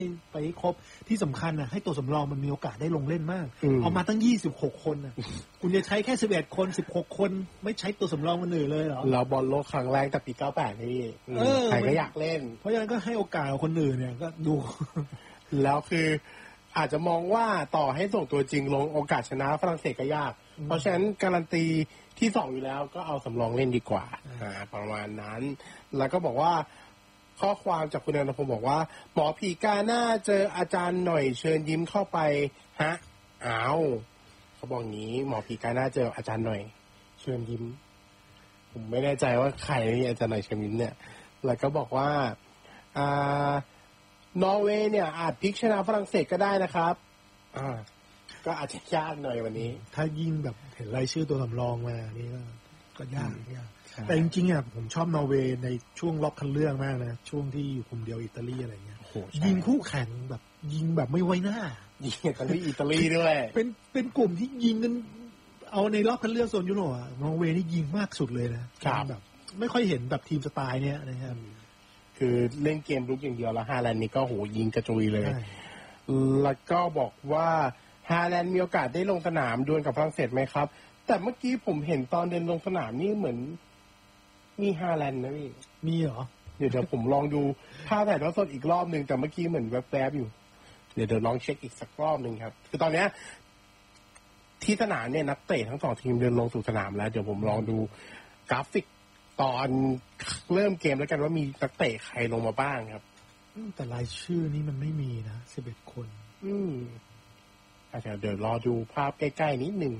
ไปครบที่สำคัญนะให้ตัวสำรองมันมีโอกาสได้ลงเล่นมากเอามาตั้ง26คนนะคุณจะใช้แค่11คน16คนไม่ใช้ตัวสำรองคนอื่นเลยเหรอแล้วบอลโลกครั้งแรกแต่ปี98นี่ใครก็อยากเล่นเพราะฉะนั้นก็ให้โอกาสคนอื่นเนี่ยก็ดูแล้วคืออาจจะมองว่าต่อให้ส่งตัวจริงลงโอกาสชนะฝรั่งเศสก็ยากเพราะฉะนั้นการันตีที่2อยู่แล้วก็เอาสำรองเล่นดีกว่าประมาณนั้นแล้วก็บอกว่าข้อความจากคุณอนุพงศ์บอกว่าหมอผีกาหน้าเจออาจารย์หน่อยเชิญยิ้มเข้าไปฮะอ้าวเขาบอกงี้หมอผีกาหน้าเจออาจารย์หน่อยเชิญยิ้มผมไม่แน่ใจว่าใครนี่อาจารย์หน่อยเชิญยิ้มเนี่ยแล้วก็บอกว่านอร์เวย์เนี่ยอาจพลิกชนะฝรั่งเศสก็ได้นะครับก็อาจจะยากหน่อยวันนี้ถ้ายิ่งแบบเห็นรายชื่อตัวสำรองมานี่ก็ยากแต่จริงๆอ่ะผมชอบนอร์เวย์ในช่วงรอบคัดเลือกมากนะช่วงที่อยู่กลุ่มเดียวอิตาลีอะไรเงี้ยยิงคู่แข่งแบบยิงแบบไม่ไว้หน้ายิงอิตาลีด้วยเป็นกลุ่มที่ยิงกันเอาในรอบคัดเลือกโซนยุโรปนอร์เวย์นี่ยิงมากสุดเลยนะแบบไม่ค่อยเห็นแบบทีมสไตล์เนี้ยนะครับคือเล่นเกมลุกอย่างเดียวแล้วฮาแลนด์นี่ก็โหยิงกระจุยเลยแล้วก็บอกว่าฮาแลนด์มีโอกาสได้ลงสนามดวลกับฝรั่งเศสไหมครับแต่เมื่อกี้ผมเห็นตอนเดินลงสนามนี่เหมือนมีฮาแลนด์นะพี่มีเหรอเดี๋ยวผมลองดูภาพถ่ายทอดสดอีกรอบนึงแต่เมื่อกี้เหมือนแวบๆอยู่เดี๋ยวลองเช็คอีกสักรอบนึงครับคือตอนนี้ที่สนามเนี่ยนักเตะทั้งสองทีมเดินลงสู่สนามแล้วเดี๋ยวผมลองดูกราฟิกตอนเริ่มเกมแล้วกันว่ามีนักเตะใครลงมาบ้างครับแต่รายชื่อนี้มันไม่มีนะ11คนอาจจะเดี๋ยวรอดูภาพใกล้ๆนิดนึง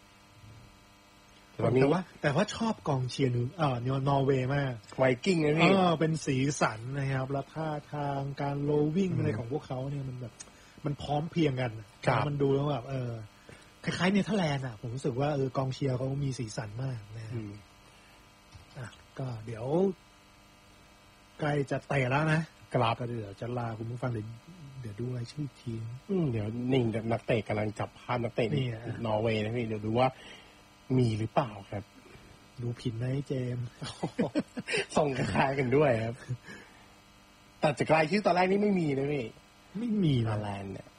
แต่ว่าชอบกองเชียร์นอร์เวย์มากไวกิ้งนะพี่เป็นสีสันนะครับแล้วท่าทางการโรลวิ่งอะไรของพวกเขาเนี่ยมันแบบมันพร้อมเพียงกันมันดูแล้วแบบคล้ายๆเนเธอร์แลนด์ผมรู้สึกว่ากองเชียร์เขามีสีสันมากนะก็เดี๋ยวใกล้จะเตะแล้วนะครับก็เดี๋ยวจะลาคุณผู้ฟังเดี๋ยวดูรายชื่อทีมเดี๋ยวนิ่งนักเตะกำลังจับภาพนักเตะนี่นอร์เวย์นะพี่เดี๋ยวดูว่ามีหรือเปล่าครับดูผิดไหมเจมส่งคล้ายกันด้วยครับแต่จากรายชื่อตอนแรกนี่ไม่มีนะพี่ไม่มีฮาแลนด์เนี่ย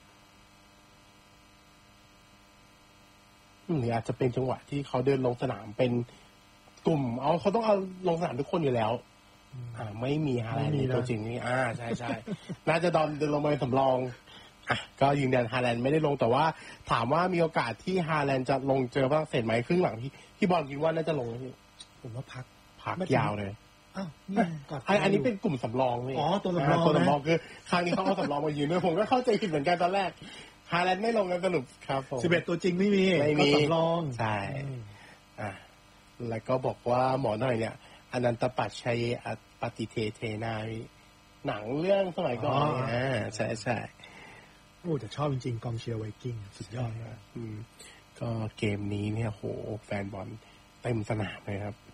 หรืออาจจะเป็นจังหวะที่เขาเดินลงสนามเป็นกลุ่มเขาต้องเอาลงสนามทุกคนอยู่แล้วไม่มีฮาแลนด์ตัวจริงนี่ใช่น่าจะเดินลงมาเป็นสำรองก็ยืนยันฮาแลนด์ไม่ได้ลงแต่ว่าถามว่ามีโอกาสที่ฮาแลนด์จะลงเจอฝรั่งเศสไหมครึ่งหลังที่บอลคิดว่าน่าจะลงผมว่าพักยาวเลยอันนี้เป็นกลุ่มสำรองนี่ตัวสำรองคือครั้งนี้เขาเอาสำรองมายืนด้วยผมก็เข้าใจผิดเหมือนกันตอนแรกฮาแลนด์ไม่ลงกันสรุปครับผม 11ตัวจริงไม่มีก็สำรองใช่แล้วก็บอกว่าหมอหน่อยเนี่ยอนันตปัจชัยปฏิเทนาหนังเรื่องสมัยก่อนใช่แต่ชอบจริงๆกองเชียร์ไวกิ้งสุดยอดมากก็เกมนี้เนี่ยโหแฟนบอลเต็มสนามเลยครับ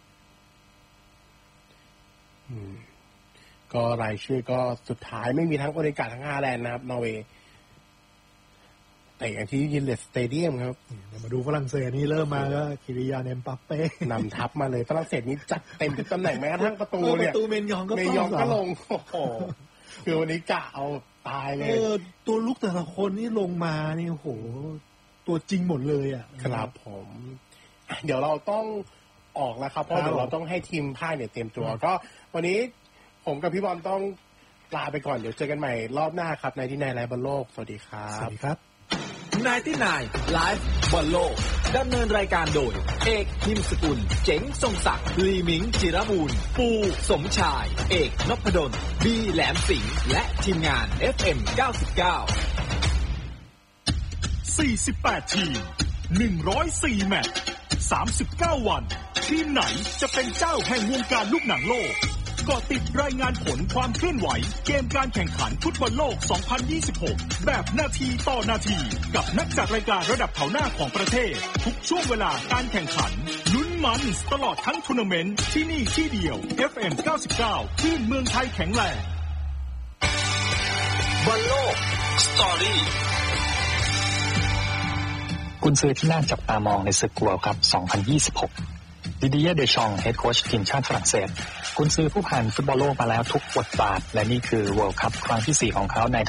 ก็รายชื่อก็สุดท้ายไม่มีทั้งโอเดการ์ดทั้งฮาแลนด์นะครับนอร์เวย์แต่อย่างที่ยินเลสสเตเดียมครับมาดูฝรั่งเศสนี่เริ่มมาก็คิริยานเอ็มบัปเป้นำทัพมาเลยฝรั่งเศสนี้จัดเต็มทุกตำแหน่งแม้กระทั่งประตูเนี่ยเมยองก็ลงโอ้โหคือวันนี้กะเอาตายเลยตัวลุกแต่ละคนนี่ลงมานี่โอ้โหตัวจริงหมดเลยครับผมเดี๋ยวเราต้องออกแล้วครับเพราะเดี๋ยวเราต้องให้ทีมภาคเนี่ยเตรียมตัวก็วันนี้ผมกับพี่บอลต้องลาไปก่อนเดี๋ยวเจอกันใหม่รอบหน้าครับในที่ไหนไลฟ์บอลโลกสวัสดีครับสวัสดีครับ 99 Live บอลโลกดำเนินรายการโดยเอกพิมพ์สกุลเจ๋งทรงศักดิ์ลีมิงจิรบูรณ์ปูสมชายเอกนพดลบีแหลมสิงห์และทีมงาน FM 99 48 ทีม 104 แมตช์ 39 วันทีมไหนจะเป็นเจ้าแห่งวงการลูกหนังโลกก็ติดรายงานผลความเคลื่อนไหวเกมการแข่งขันฟุตบอลโลก 2026 แบบนาทีต่อนาทีกับนักจัดรายการระดับแถวหน้าของประเทศทุกช่วงเวลาการแข่งขันลุ้นมันตลอดทั้งทัวร์นาเมนต์ที่นี่ที่เดียว FM 99 คลื่นเมืองไทยแข็งแรงบอลโลกสตอรี่กุนซือที่น่าจับตามองในศึก World Cup 2026ดิเดียเดชองเฮดโค้ชทีมชาติฝรั่งเศสกุนซือผู้ผ่านฟุตบอลโลกมาแล้วทุกบทบาทและนี่คือ World Cup ครั้งที่ 4 ของเขาใน